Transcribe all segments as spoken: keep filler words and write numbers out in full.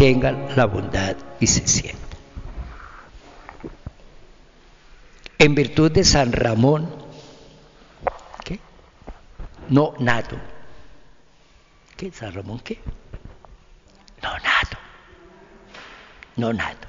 tengan la bondad y se sientan. En virtud de San Ramón, ¿qué? No nato. ¿Qué? ¿San Ramón qué? No nato. No nato.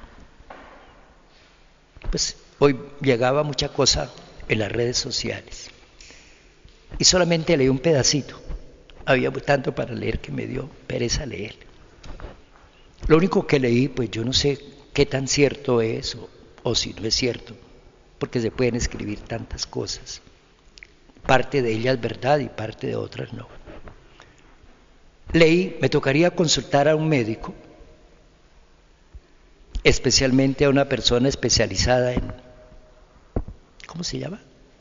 Pues hoy llegaba mucha cosa en las redes sociales y solamente leí un pedacito. Había tanto para leer que me dio pereza leer. Lo único que leí, pues yo no sé qué tan cierto es o, o si no es cierto, porque se pueden escribir tantas cosas. Parte de ellas verdad y parte de otras no. Leí, me tocaría consultar a un médico, especialmente a una persona especializada en, ¿cómo se llama?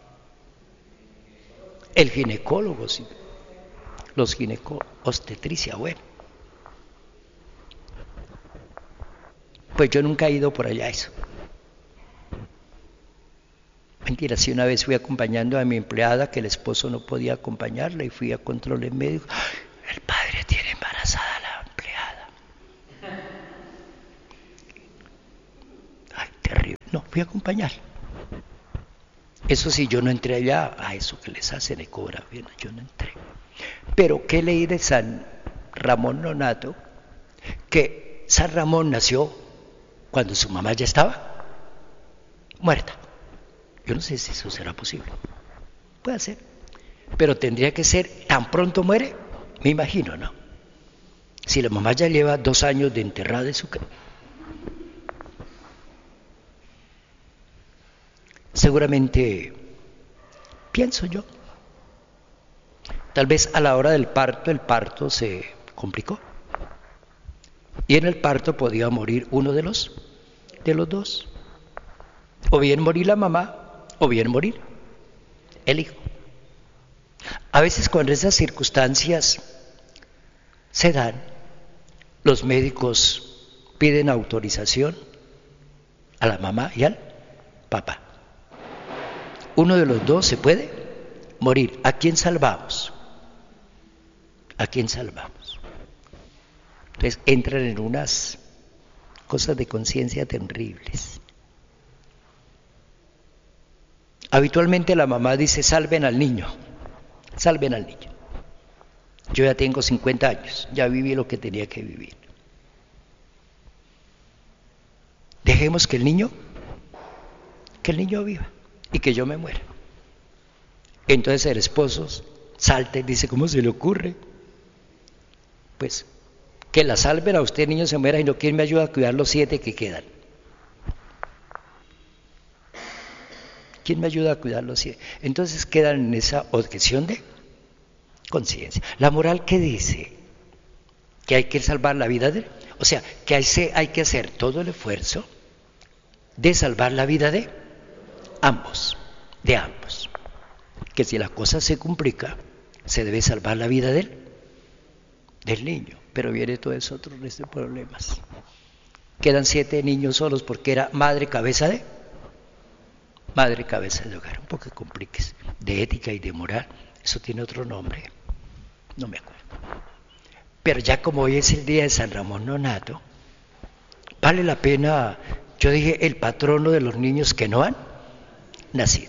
El ginecólogo, sí. Los ginecólogos, obstetricia, bueno. Pues yo nunca he ido por allá a eso. Mentira, sí, una vez fui acompañando a mi empleada que el esposo no podía acompañarla y fui a controles médicos. El padre tiene embarazada a la empleada. Ay, terrible. No, fui a acompañarla. Eso sí, yo no entré allá a eso que les hacen y cobran bien, yo no entré. Pero ¿qué leí de San Ramón Nonato? Que San Ramón nació cuando su mamá ya estaba muerta. Yo no sé si eso será posible. Puede ser. Pero tendría que ser, tan pronto muere, me imagino, ¿no? Si la mamá ya lleva dos años de enterrada de su casa. Seguramente, pienso yo, tal vez a la hora del parto, el parto se complicó. Y en el parto podía morir uno de los, de los dos. O bien morir la mamá, o bien morir el hijo. A veces cuando esas circunstancias se dan, los médicos piden autorización a la mamá y al papá. Uno de los dos se puede morir. ¿A quién salvamos? ¿A quién salvamos? Entonces entran en unas cosas de conciencia terribles. Habitualmente la mamá dice, salven al niño, salven al niño. Yo ya tengo cincuenta años, ya viví lo que tenía que vivir. Dejemos que el niño, que el niño viva y que yo me muera. Entonces el esposo salta y dice, ¿cómo se le ocurre? Pues que la salven a usted, el niño se muera, y no, ¿quién me ayuda a cuidar los siete que quedan? ¿Quién me ayuda a cuidar los siete? Entonces quedan en esa objeción de conciencia. La moral, ¿qué dice? Que hay que salvar la vida de, o sea, que hay, hay que hacer todo el esfuerzo de salvar la vida de ambos, de ambos. Que si la cosa se complica, se debe salvar la vida del, del niño. Pero viene todo eso otro resto de problemas. Quedan siete niños solos porque era madre cabeza de madre cabeza de hogar. Un poco compliques. De ética y de moral, eso tiene otro nombre. No me acuerdo. Pero ya como hoy es el día de San Ramón Nonato, vale la pena, yo dije, el patrono de los niños que no han nacido.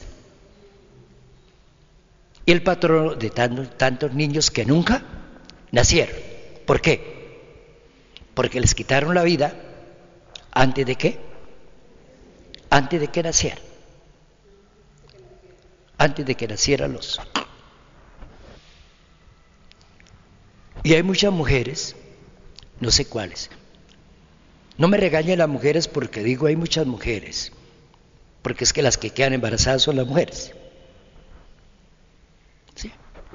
Y el patrono de tantos, tantos niños que nunca nacieron. ¿Por qué? Porque les quitaron la vida antes de qué? Antes de que nacieran. Antes de que nacieran los. Y hay muchas mujeres, no sé cuáles. No me regañen las mujeres porque digo hay muchas mujeres, porque es que las que quedan embarazadas son las mujeres. ¿Sí?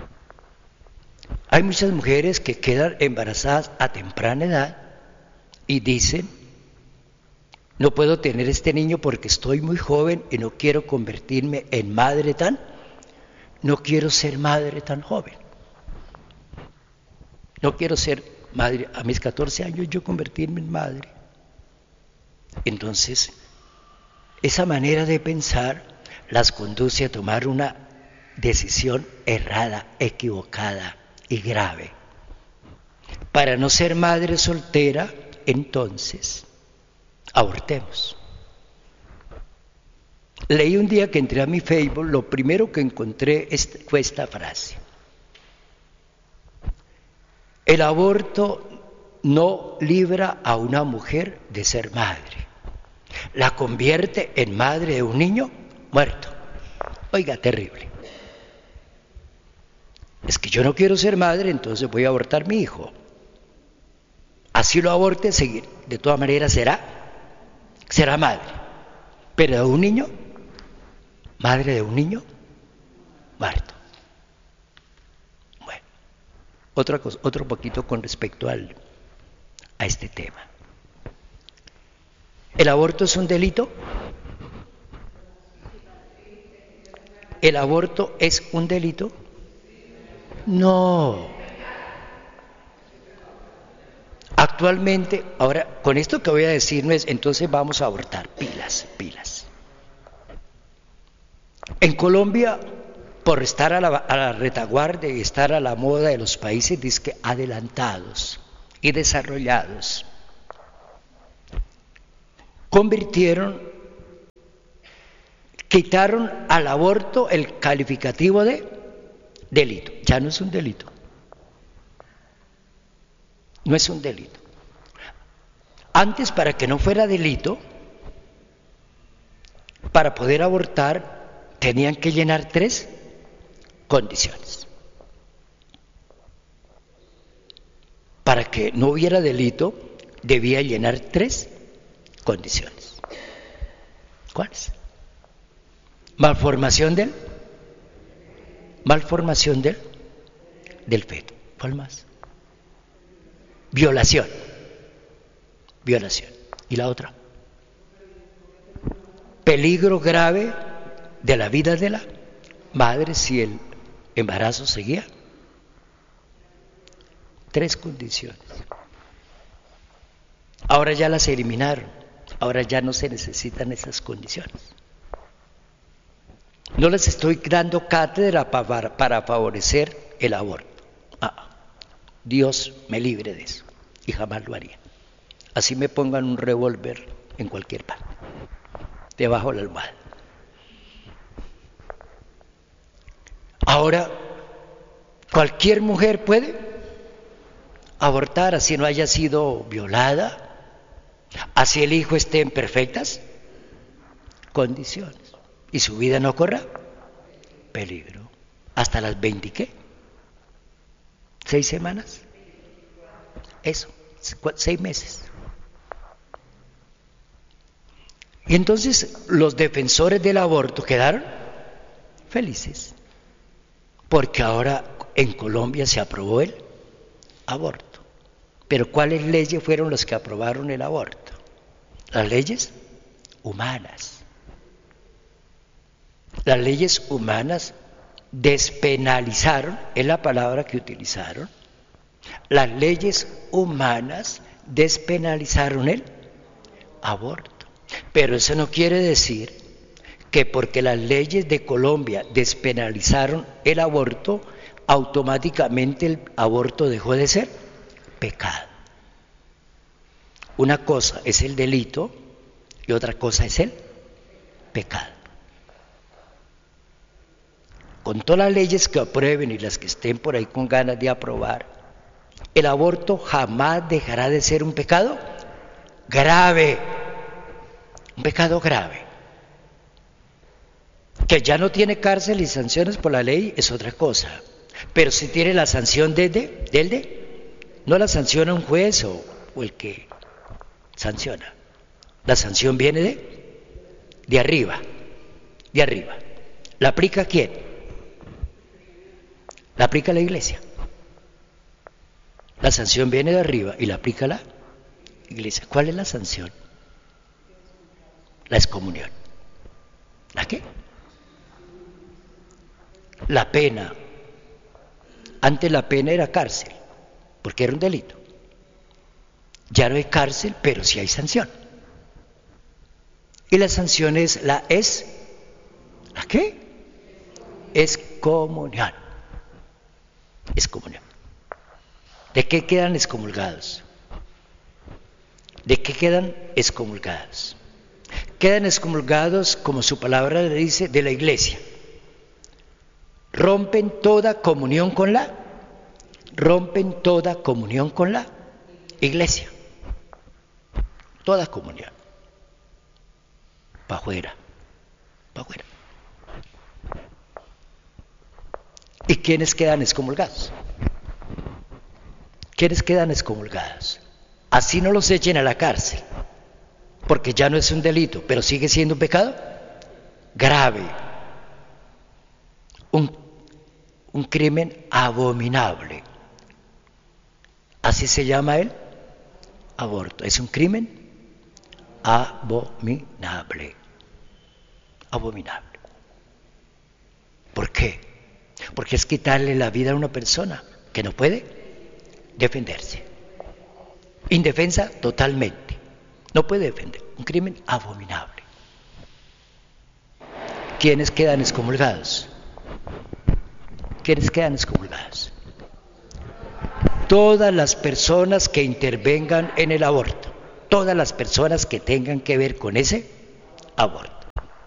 Hay muchas mujeres que quedan embarazadas a temprana edad y dicen, no puedo tener este niño porque estoy muy joven y no quiero convertirme en madre tan, no quiero ser madre tan joven. No quiero ser madre, a mis catorce años yo convertirme en madre. Entonces, esa manera de pensar las conduce a tomar una decisión errada, equivocada y grave. Para no ser madre soltera, entonces abortemos. Leí un día que entré a mi Facebook, lo primero que encontré fue esta frase: el aborto no libra a una mujer de ser madre, la convierte en madre de un niño muerto. Oiga, terrible. Es que yo no quiero ser madre, entonces voy a abortar a mi hijo. Así lo aborte, seguir. De todas maneras será, será madre. Pero de un niño, madre de un niño muerto. Bueno, otra cosa, otro poquito con respecto al, a este tema. ¿El aborto es un delito? ¿El aborto es un delito? No. Actualmente, ahora, con esto que voy a decir no es, entonces vamos a abortar. Pilas, pilas. En Colombia, por estar a la, a la retaguardia y estar a la moda de los países dizque adelantados y desarrollados, convirtieron, quitaron al aborto el calificativo de delito. Ya no es un delito. No es un delito. Antes, para que no fuera delito, para poder abortar, tenían que llenar tres condiciones. Para que no hubiera delito, debía llenar tres condiciones. ¿Cuáles? Malformación del, malformación del, del feto. ¿Cuál más? Violación. Violación. ¿Y la otra? Peligro grave de la vida de la madre si el embarazo seguía. Tres condiciones. Ahora ya las eliminaron. Ahora ya no se necesitan esas condiciones. No les estoy dando cátedra para, para favorecer el aborto. Ah, Dios me libre de eso. Y jamás lo haría. Así me pongan un revólver en cualquier parte, debajo de la almohada. Ahora, cualquier mujer puede abortar, así no haya sido violada, así el hijo esté en perfectas condiciones y su vida no corra peligro. Hasta las veinte, ¿qué? ¿Seis semanas? Eso, seis meses. Y entonces los defensores del aborto quedaron felices, porque ahora en Colombia se aprobó el aborto. Pero ¿cuáles leyes fueron las que aprobaron el aborto? Las leyes humanas. Las leyes humanas despenalizaron, es la palabra que utilizaron, las leyes humanas despenalizaron el aborto. Pero eso no quiere decir que porque las leyes de Colombia despenalizaron el aborto, automáticamente el aborto dejó de ser pecado. Una cosa es el delito y otra cosa es el pecado. Con todas las leyes que aprueben y las que estén por ahí con ganas de aprobar, el aborto jamás dejará de ser un pecado grave. Un pecado grave. Que ya no tiene cárcel y sanciones por la ley es otra cosa. Pero si tiene la sanción desde, del de, no la sanciona un juez o, o el que sanciona. La sanción viene de, de arriba, de arriba. ¿La aplica quién? La aplica la iglesia. La sanción viene de arriba y la aplica la iglesia. ¿Cuál es la sanción? La excomunión. ¿La qué? La pena. Antes la pena era cárcel, porque era un delito. Ya no hay cárcel, pero sí hay sanción. Y la sanción es la es, ¿la qué? Excomunión. Excomunión. ¿De qué quedan excomulgados? ¿De qué quedan? Excomulgados. Quedan excomulgados, como su palabra le dice, de la iglesia. Rompen toda comunión con la, rompen toda comunión con la iglesia. Toda comunión. Para afuera, para afuera. ¿Y quiénes quedan excomulgados? ¿Quiénes quedan excomulgados? Así no los echen a la cárcel, porque ya no es un delito, pero sigue siendo un pecado grave, un, un crimen abominable. Así se llama el aborto. Es un crimen abominable. Abominable. ¿Por qué? Porque es quitarle la vida a una persona que no puede defenderse. Indefensa totalmente. No puede defender. Un crimen abominable. ¿Quiénes quedan excomulgados? ¿Quiénes quedan excomulgados? Todas las personas que intervengan en el aborto. Todas las personas que tengan que ver con ese aborto.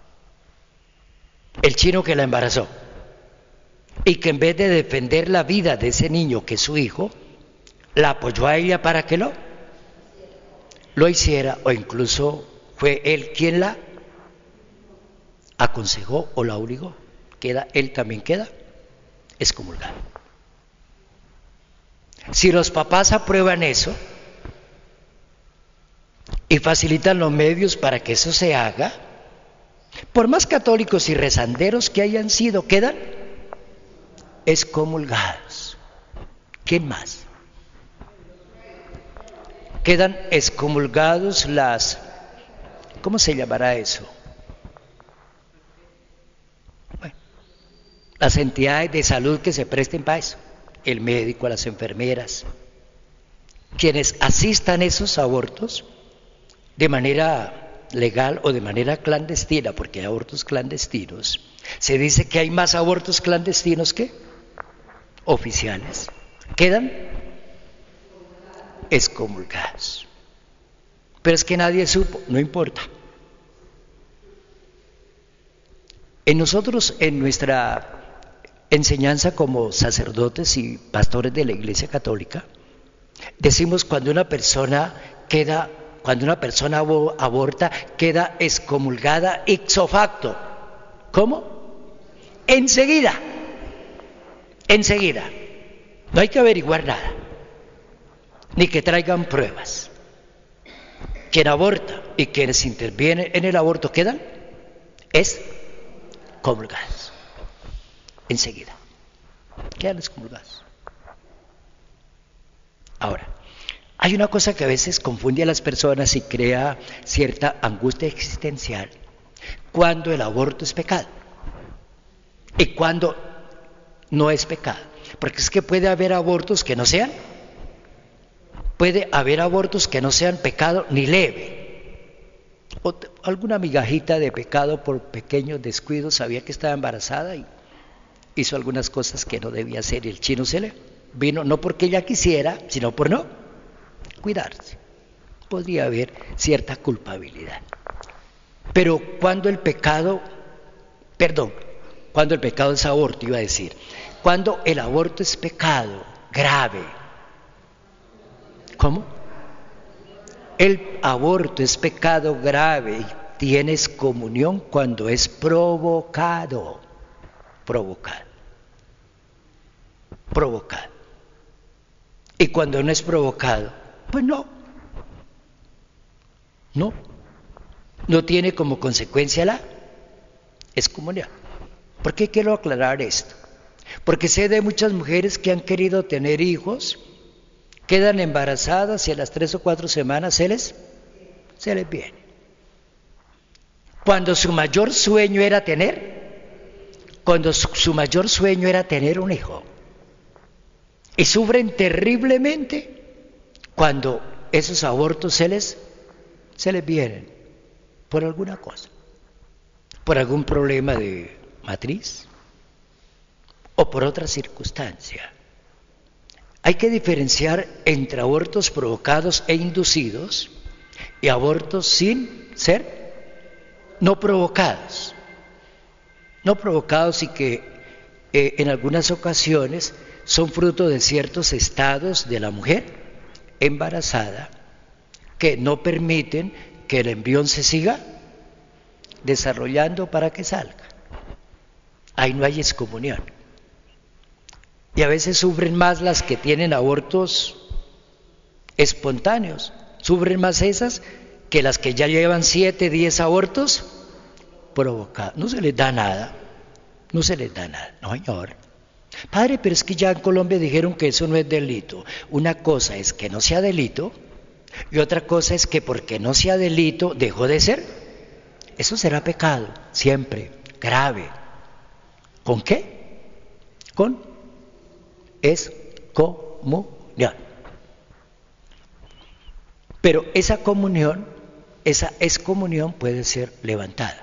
El chino que la embarazó y que en vez de defender la vida de ese niño que es su hijo, la apoyó a ella para que lo, lo hiciera, o incluso fue él quien la aconsejó o la obligó, queda, él también queda excomulgado. Si los papás aprueban eso y facilitan los medios para que eso se haga, por más católicos y rezanderos que hayan sido, quedan excomulgados. ¿Quién más? Quedan excomulgados las, ¿cómo se llamará eso? Bueno, las entidades de salud que se presten para eso, el médico, las enfermeras, quienes asistan esos abortos de manera legal o de manera clandestina, porque hay abortos clandestinos. Se dice que hay más abortos clandestinos que oficiales. Quedan excomulgados. Pero es que nadie supo, no importa. En nosotros, en nuestra enseñanza como sacerdotes y pastores de la Iglesia Católica, decimos cuando una persona queda, cuando una persona aborta, queda excomulgada ipso facto. ¿Cómo? Enseguida. Enseguida. No hay que averiguar nada, ni que traigan pruebas. Quien aborta y quienes intervienen en el aborto quedan excomulgados. Enseguida. Quedan excomulgados. Ahora, hay una cosa que a veces confunde a las personas y crea cierta angustia existencial. Cuando el aborto es pecado y cuando no es pecado. Porque es que puede haber abortos que no sean, puede haber abortos que no sean pecado ni leve. O alguna migajita de pecado por pequeños descuidos, sabía que estaba embarazada y hizo algunas cosas que no debía hacer y el chino se le vino, no porque ella quisiera, sino por no cuidarse. Podría haber cierta culpabilidad. Pero cuando el pecado, perdón, cuando el pecado es aborto, iba a decir, cuando el aborto es pecado grave. ¿Cómo? El aborto es pecado grave y tienes comunión cuando es provocado. Provocado. Provocado. Y cuando no es provocado, pues no. No. No tiene como consecuencia la excomunión. ¿Por qué quiero aclarar esto? Porque sé de muchas mujeres que han querido tener hijos, quedan embarazadas y a las tres o cuatro semanas se les, se les viene. Cuando su mayor sueño era tener, cuando su, su mayor sueño era tener un hijo. Y sufren terriblemente cuando esos abortos se les, se les vienen por alguna cosa, por algún problema de matriz o por otra circunstancia. Hay que diferenciar entre abortos provocados e inducidos y abortos sin ser no provocados. No provocados y que eh, en algunas ocasiones son fruto de ciertos estados de la mujer embarazada que no permiten que el embrión se siga desarrollando para que salga. Ahí no hay excomunión. Y a veces sufren más las que tienen abortos espontáneos, sufren más esas que las que ya llevan siete, diez abortos provocados. No se les da nada, no se les da nada, no señor. Padre, pero es que ya en Colombia dijeron que eso no es delito. Una cosa es que no sea delito y otra cosa es que porque no sea delito dejó de ser. Eso será pecado, siempre, grave. ¿Con qué? Con excomunión. Pero esa comunión, esa excomunión puede ser levantada.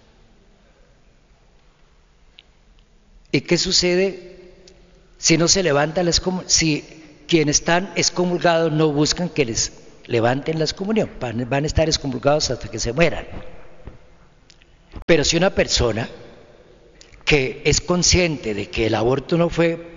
¿Y qué sucede si no se levanta la excomunión? Si quienes están excomulgados no buscan que les levanten la excomunión, van, van a estar excomulgados hasta que se mueran. Pero si una persona que es consciente de que el aborto no fue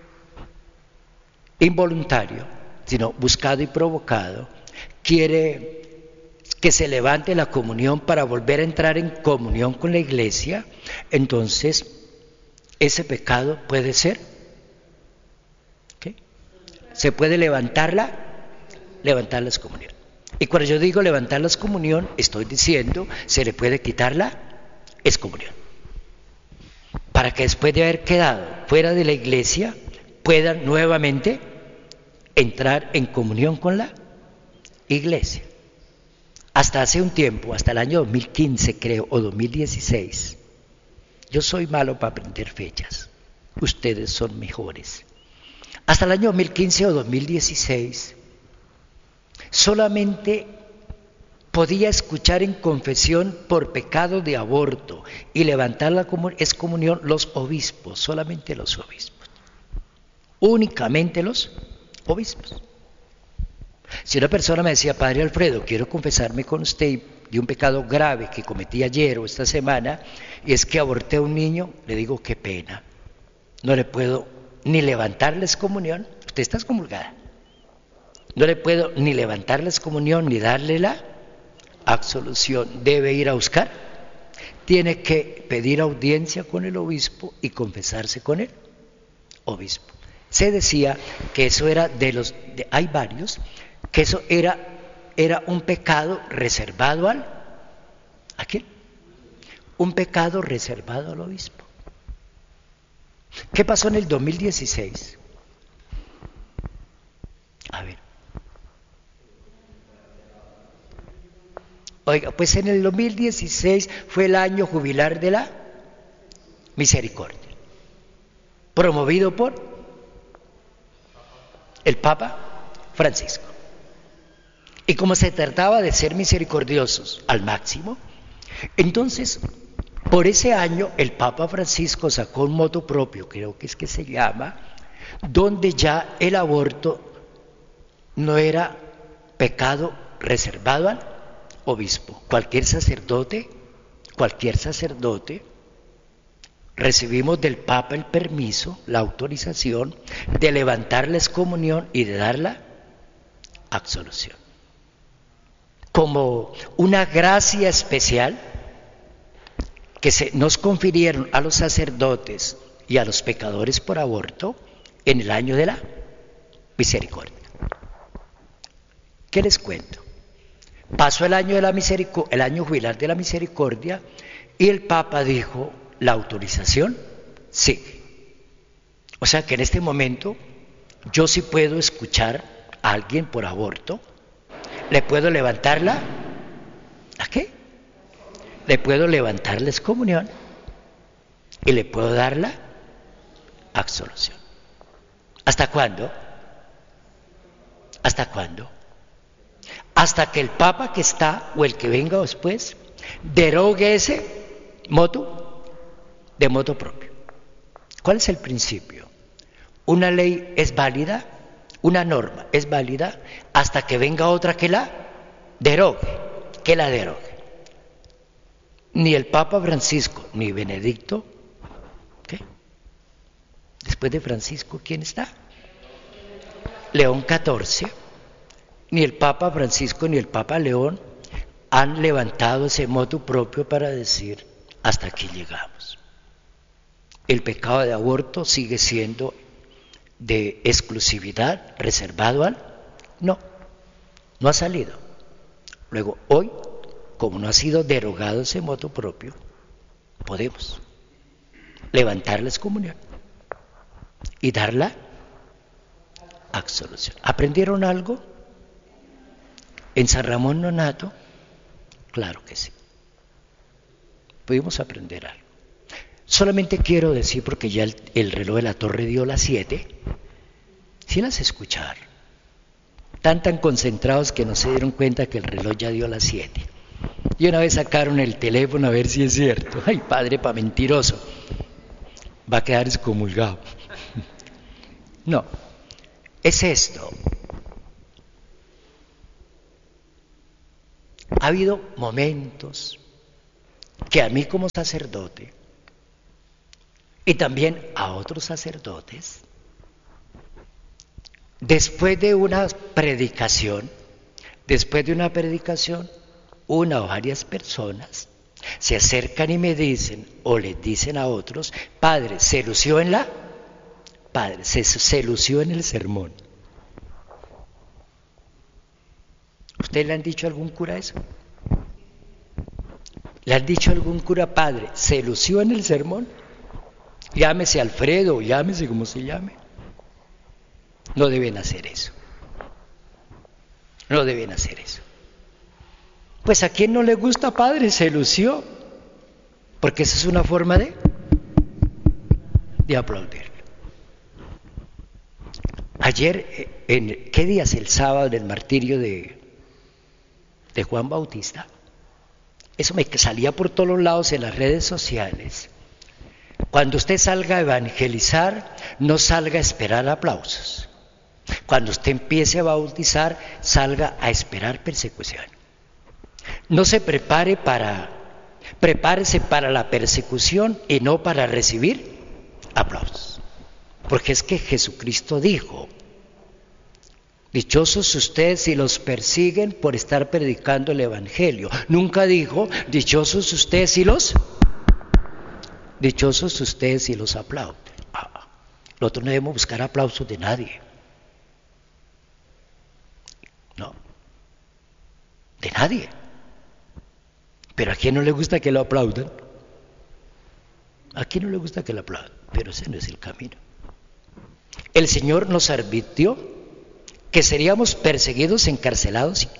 involuntario, sino buscado y provocado, quiere que se levante la comunión para volver a entrar en comunión con la iglesia, entonces ese pecado puede ser, ¿qué? Se puede levantarla, levantar la excomunión. Y cuando yo digo levantar la excomunión, estoy diciendo, se le puede quitar la excomunión. Para que después de haber quedado fuera de la iglesia, puedan nuevamente entrar en comunión con la iglesia. Hasta hace un tiempo, hasta el año dos mil quince creo, o dos mil dieciséis, yo soy malo para aprender fechas, ustedes son mejores. Hasta el año dos mil quince o dos mil dieciséis, solamente podía escuchar en confesión por pecado de aborto y levantar la excomunión los obispos, solamente los obispos, únicamente los obispos. Si una persona me decía, Padre Alfredo, quiero confesarme con usted de un pecado grave que cometí ayer o esta semana, y es que aborté a un niño, le digo, qué pena, no le puedo ni levantar la excomunión, usted está excomulgada, no le puedo ni levantar la excomunión ni darle la absolución, debe ir a buscar, tiene que pedir audiencia con el obispo y confesarse con el obispo. Se decía que eso era de los, de, hay varios, que eso era, era un pecado reservado al, ¿a quién? Un pecado reservado al obispo. ¿Qué pasó en el dos mil dieciséis? A ver. Oiga, pues en el dos mil dieciséis fue el año jubilar de la misericordia, promovido por el Papa Francisco. Y como se trataba de ser misericordiosos al máximo, entonces, por ese año el Papa Francisco sacó un motu propio, creo que es que se llama, donde ya el aborto no era pecado reservado al obispo. Cualquier sacerdote, cualquier sacerdote, recibimos del Papa el permiso, la autorización de levantar la excomunión y de dar la absolución. Como una gracia especial que se nos confirieron a los sacerdotes y a los pecadores por aborto en el año de la misericordia. ¿Qué les cuento? Pasó el año de la misericordia, el año jubilar de la misericordia, y el Papa dijo, ¿la autorización? Sí. O sea que en este momento yo sí puedo escuchar a alguien por aborto, le puedo levantarla, ¿a qué? Le puedo levantar la excomunión y le puedo dar la absolución. ¿Hasta cuándo? ¿Hasta cuándo? Hasta que el Papa que está, o el que venga después, derogue ese motu de motu propio. ¿Cuál es el principio? Una ley es válida, una norma es válida, hasta que venga otra que la derogue, que la derogue. Ni el Papa Francisco, ni Benedicto, ¿qué? Después de Francisco, ¿quién está? León catorce. Ni el Papa Francisco ni el Papa León han levantado ese motu propio para decir, hasta aquí llegamos. El pecado de aborto sigue siendo de exclusividad, reservado al... No, no ha salido. Luego, hoy, como no ha sido derogado ese motu propio, podemos levantar la excomunión y dar la absolución. ¿Aprendieron algo? ¿En San Ramón Nonnato? Claro que sí. Pudimos aprender algo. Solamente quiero decir, porque ya el, el reloj de la torre dio las siete, si las escucharon, tan tan concentrados que no se dieron cuenta que el reloj ya dio las siete. Y una vez sacaron el teléfono a ver si es cierto. Ay, padre, pa' mentiroso. Va a quedar excomulgado. No, es esto. Ha habido momentos que a mí como sacerdote y también a otros sacerdotes, después de una predicación, después de una predicación, una o varias personas se acercan y me dicen, o les dicen a otros, padre, se lució en la, padre, se, se lució en el sermón. ¿Ustedes le han dicho a algún cura eso? ¿Le han dicho a algún cura, padre, se lució en el sermón? Llámese Alfredo, llámese como se llame. No deben hacer eso. No deben hacer eso. Pues a quien no le gusta, padre, se lució. Porque esa es una forma de, de aplaudirlo. Ayer, en, ¿qué día es el sábado del martirio de, de Juan Bautista? Eso me salía por todos los lados en las redes sociales. Cuando usted salga a evangelizar, no salga a esperar aplausos. Cuando usted empiece a bautizar, salga a esperar persecución. No se prepare para, prepárese para la persecución y no para recibir aplausos. Porque es que Jesucristo dijo, dichosos ustedes si los persiguen por estar predicando el evangelio. Nunca dijo, dichosos ustedes si los, dichosos ustedes si los aplauden. Ah, nosotros no debemos buscar aplausos de nadie. No, de nadie. Pero ¿a quién no le gusta que lo aplaudan? ¿A quién no le gusta que lo aplaudan? Pero ese no es el camino. El Señor nos advirtió que seríamos perseguidos, encarcelados y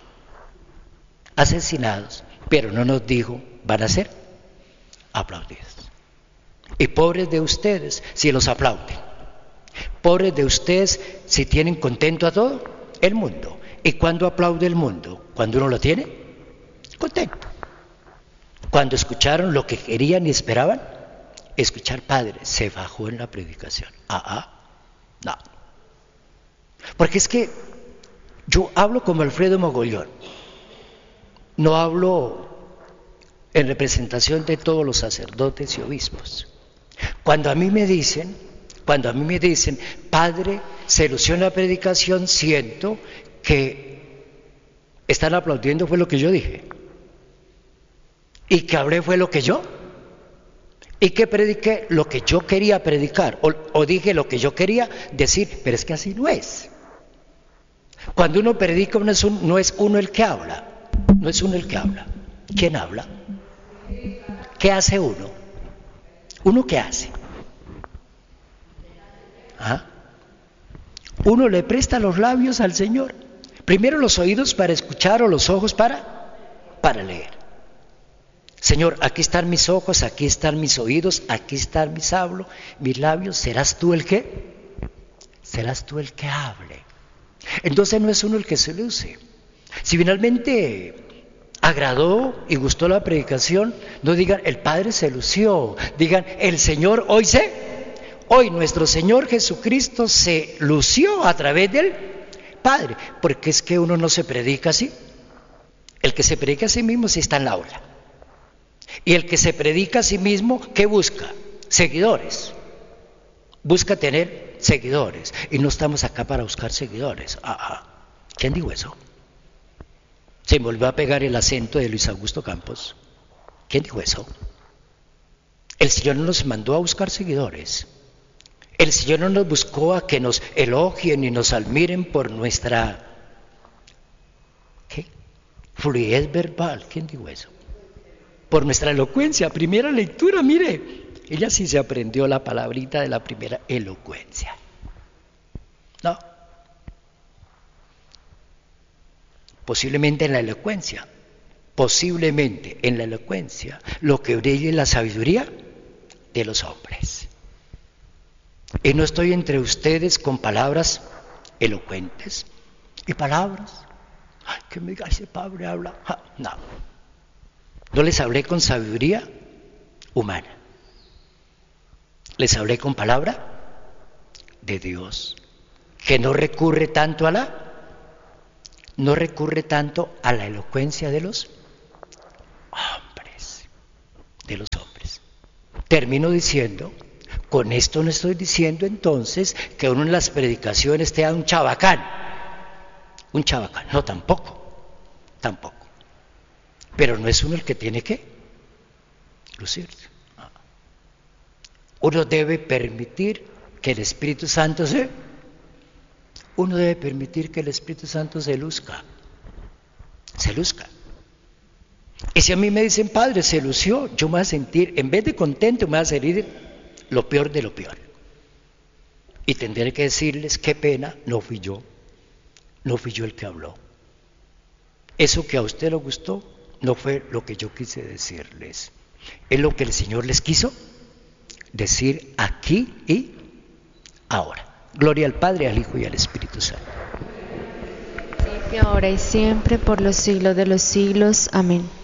asesinados, pero no nos dijo, van a ser aplaudidos. Y pobres de ustedes si los aplauden. Pobres de ustedes si tienen contento a todo el mundo. ¿Y cuándo aplaude el mundo? Cuando uno lo tiene contento. Cuando escucharon lo que querían y esperaban, escuchar, padre, se bajó en la predicación. Ah, ah, no. Porque es que yo hablo como Alfredo Mogollón, no hablo en representación de todos los sacerdotes y obispos. Cuando a mí me dicen, cuando a mí me dicen, padre, se lució en la predicación, siento que están aplaudiendo, fue lo que yo dije. Y que hablé fue lo que yo, y que prediqué lo que yo quería predicar, o, o dije lo que yo quería decir, pero es que así no es. Cuando uno predica no es, un, no es uno el que habla, no es uno el que habla. ¿Quién habla? ¿Qué hace uno? ¿Uno qué hace? ¿Ah? Uno le presta los labios al Señor, primero los oídos para escuchar o los ojos para, para leer. Señor, aquí están mis ojos, aquí están mis oídos, aquí están mis hablos, mis labios. ¿Serás tú el que? Serás tú el que hable. Entonces no es uno el que se luce. Si finalmente agradó y gustó la predicación, no digan el Padre se lució, digan el Señor hoy se, hoy nuestro Señor Jesucristo se lució a través del Padre, porque es que uno no se predica así, El que se predica a sí mismo sí está en la aula. Y el que se predica a sí mismo, ¿qué busca? Seguidores. Busca tener seguidores. Y no estamos acá para buscar seguidores. Ah, ah. ¿Quién dijo eso? Se me volvió a pegar el acento de Luis Augusto Campos. ¿Quién dijo eso? El Señor no nos mandó a buscar seguidores. El Señor no nos buscó a que nos elogien y nos admiren por nuestra ¿qué? Fluidez verbal. ¿Quién dijo eso? Por nuestra elocuencia. Primera lectura, mire. Ella sí se aprendió la palabrita de la primera, elocuencia. No. Posiblemente en la elocuencia, posiblemente en la elocuencia, lo que brille es la sabiduría de los hombres. Y no estoy entre ustedes con palabras elocuentes y palabras. Ay, que me diga ese padre habla. Ah, no. No les hablé con sabiduría humana. Les hablé con palabra de Dios, que no recurre tanto a la no recurre tanto a la elocuencia de los hombres, de los hombres. Termino diciendo, con esto no estoy diciendo entonces que uno en las predicaciones te da un chabacán, un chabacán, no, tampoco, tampoco. Pero no es uno el que tiene que lucirse. Uno debe permitir que el Espíritu Santo se... Uno debe permitir que el Espíritu Santo se luzca. Se luzca. Y si a mí me dicen, Padre, se lució, yo me voy a sentir, en vez de contento, me voy a sentir lo peor de lo peor. Y tendré que decirles, qué pena, no fui yo. No fui yo el que habló. Eso que a usted le gustó, no fue lo que yo quise decirles. Es lo que el Señor les quiso decir aquí y ahora. Gloria al Padre, al Hijo y al Espíritu Santo. Y ahora y siempre, por los siglos de los siglos. Amén.